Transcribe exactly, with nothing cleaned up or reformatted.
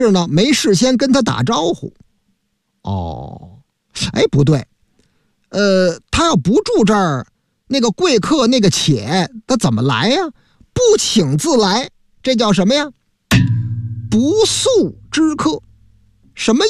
是呢，没事先跟他打招呼。哦，哎，不对，呃，他要不住这儿，那个贵客那个且，他怎么来呀？不请自来，这叫什么呀？不速之客。什么